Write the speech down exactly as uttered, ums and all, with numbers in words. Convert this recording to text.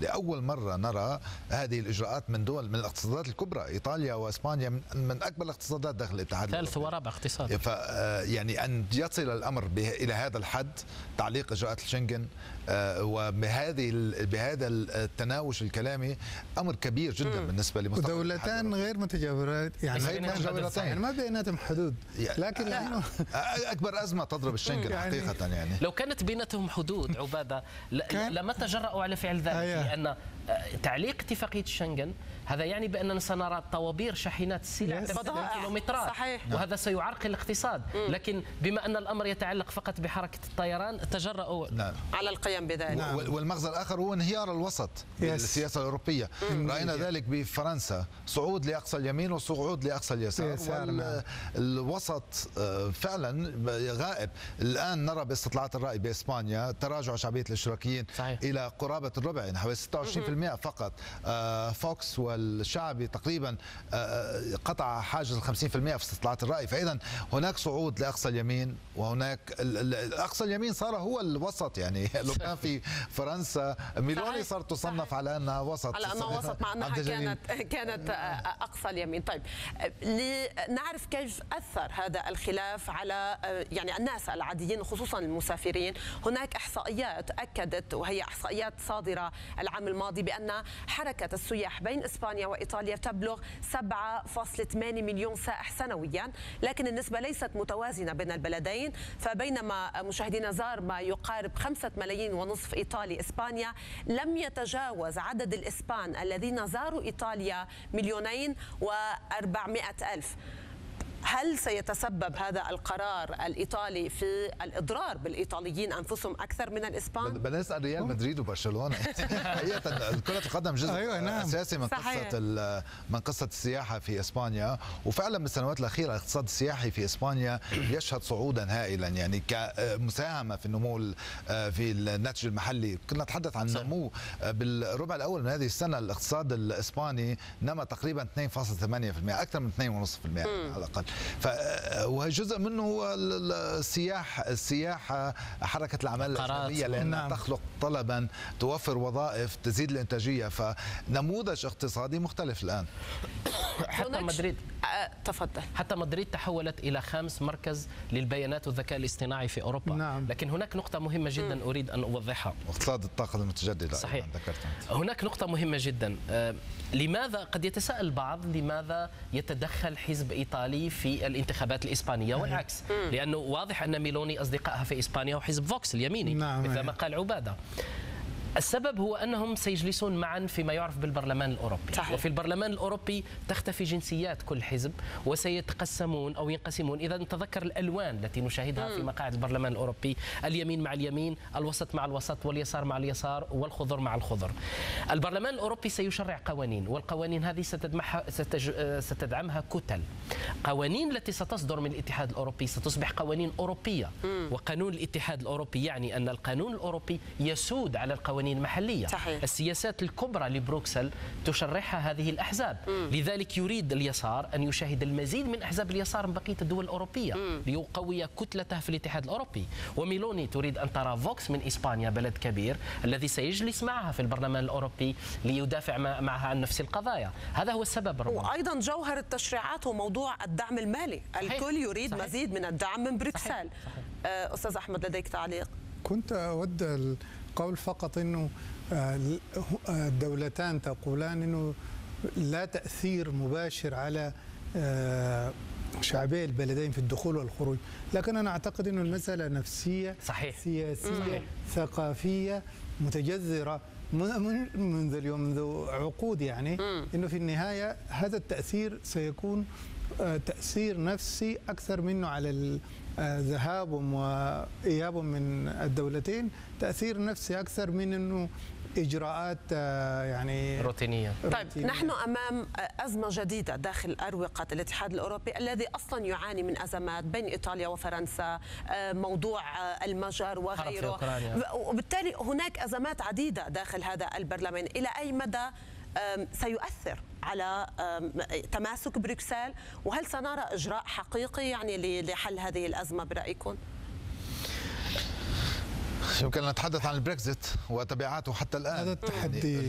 لأول مرة نرى هذه الإجراءات من دول من الاقتصادات الكبرى. إيطاليا وإسبانيا من أكبر الاقتصادات داخل الاتحاد ثالث ورابع اقتصاد. ف يعني أن يصل الأمر إلى هذا الحد تعليق إجراءات الشنغن وبهذه بهذا التناوش الكلامي أمر كبير جدا م. بالنسبة لمستقبل ودولتان غير متجاورات، يعني غير متجاورتين، يعني ما بيناتهم حدود، لكن لأنه أكبر أزمة تضرب الشنغن يعني حقيقة. يعني لو كانت بيناتهم حدود عبادة لما تجرأوا على فعل ذلك، لأن تعليق اتفاقية الشنغن هذا يعني بأننا سنرى طوابير شاحنات السلع تمتد كيلومترات، صحيح. وهذا سيعرقل الاقتصاد. لكن بما أن الأمر يتعلق فقط بحركة الطيران تجرأوا نعم. على القيام بذلك. نعم. والمغزى الآخر هو انهيار الوسط بالسياسة الأوروبية. مم. رأينا ذلك بفرنسا، صعود لأقصى اليمين وصعود لأقصى اليسار، والوسط فعلا غائب. الآن نرى باستطلاعات الرأي بإسبانيا تراجع شعبية الاشتراكيين صحيح. إلى قرابة الربع، يعني حوالي ستة وعشرين بالمئة فقط. فوكس والشعبي تقريبا قطع حاجز ال خمسين بالمئة في استطلاعات الرأي. فإذا هناك صعود لأقصى اليمين، وهناك أقصى اليمين صار هو الوسط. يعني لو كان في فرنسا ميلوني صارت تصنف على أنها وسط، على أنها وسط مع أنها كانت كانت أقصى اليمين. طيب لنعرف كيف أثر هذا الخلاف على يعني الناس العاديين خصوصا المسافرين. هناك إحصائيات أكدت، وهي إحصائيات صادرة العام الماضي، بأن حركة السياح بين إسبانيا وإيطاليا تبلغ سبعة فاصلة ثمانية مليون سائح سنويا، لكن النسبة ليست متوازنة بين البلدين. فبينما مشاهدينا زار ما يقارب خمسة ملايين ونصف إيطالي إسبانيا، لم يتجاوز عدد الإسبان الذين زاروا إيطاليا مليونين وأربعمائة ألف. هل سيتسبب هذا القرار الإيطالي في الإضرار بالإيطاليين أنفسهم أكثر من الإسبان؟ بدنا نسأل ريال مدريد وبرشلونة. حقيقة كرة القدم جزء أيوة نعم. أساسي من صحيح. قصة من قصة السياحة في إسبانيا، وفعلا بالسنوات الأخيرة الاقتصاد السياحي في إسبانيا يشهد صعودا هائلا، يعني كمساهمة في النمو في الناتج المحلي. كنا نتحدث عن النمو بالربع الأول من هذه السنة، الاقتصاد الإسباني نما تقريبا اثنين فاصلة ثمانية بالمئة، أكثر من اثنين فاصلة خمسة بالمئة على الأقل. وجزء منه هو السياح السياحة حركة الأعمال الأجنبية، لأنها نعم. تخلق طلبا، توفر وظائف، تزيد الإنتاجية، فنموذج اقتصادي مختلف الآن. حتى مدريد أه، تفضل. حتى مدريد تحولت إلى خامس مركز للبيانات والذكاء الاصطناعي في أوروبا. نعم. لكن هناك نقطة مهمة جدا م. أريد أن أوضحها. اقتصاد الطاقة المتجددة. صحيح. هناك نقطة مهمة جدا. أه لماذا قد يتساءل البعض لماذا يتدخل حزب إيطالي في الانتخابات الإسبانية والعكس؟ م. لأنه واضح أن ميلوني أصدقائها في إسبانيا وحزب فوكس اليميني. نعم. مثل ما قال عبادة. السبب هو أنهم سيجلسون معا فيما يعرف بالبرلمان الأوروبي. صحيح. وفي البرلمان الأوروبي تختفي جنسيات كل حزب وسيتقسمون أو ينقسمون. إذا نتذكر الألوان التي نشاهدها م. في مقاعد البرلمان الأوروبي، اليمين مع اليمين، الوسط مع الوسط، واليسار مع اليسار، والخضر مع الخضر. البرلمان الأوروبي سيشرع قوانين، والقوانين هذه ستدعمها, ستج... ستدعمها كتل. قوانين التي ستصدر من الاتحاد الأوروبي ستصبح قوانين أوروبية. م. وقانون الاتحاد الأوروبي يعني أن القانون الأوروبي يسود على القوانين المحلية. صحيح. السياسات الكبرى لبروكسل تشرحها هذه الأحزاب. مم. لذلك يريد اليسار أن يشاهد المزيد من أحزاب اليسار من بقية الدول الأوروبية مم. ليقوي كتلته في الاتحاد الأوروبي. وميلوني تريد أن ترى فوكس من إسبانيا، بلد كبير الذي سيجلس معها في البرلمان الأوروبي ليدافع معها عن نفس القضايا. هذا هو السبب ربما. وأيضا جوهر التشريعات هو موضوع الدعم المالي. صحيح. الكل يريد صحيح. مزيد من الدعم من بروكسل. صحيح. صحيح. أستاذ أحمد لديك تعليق؟ كنت أود قول فقط أنه الدولتان تقولان أنه لا تأثير مباشر على شعبي البلدين في الدخول والخروج، لكن أنا أعتقد أنه المسألة نفسية. صحيح. سياسية. صحيح. ثقافية متجذرة منذ اليوم، منذ عقود، يعني أنه في النهاية هذا التأثير سيكون تأثير نفسي أكثر منه على ذهابهم وإيابهم من الدولتين، تأثير نفسي أكثر من أنه إجراءات يعني روتينية. طيب نحن أمام أزمة جديدة داخل أروقة الاتحاد الأوروبي الذي أصلا يعاني من أزمات بين إيطاليا وفرنسا، موضوع المجر وغيره، وبالتالي هناك أزمات عديدة داخل هذا البرلمان. إلى أي مدى سيؤثر على تماسك بروكسل، وهل سنرى إجراء حقيقي يعني لحل هذه الأزمة برأيكم؟ يمكن أن نتحدث عن البريكزيت وتبعاته حتى الآن. هذا التحدي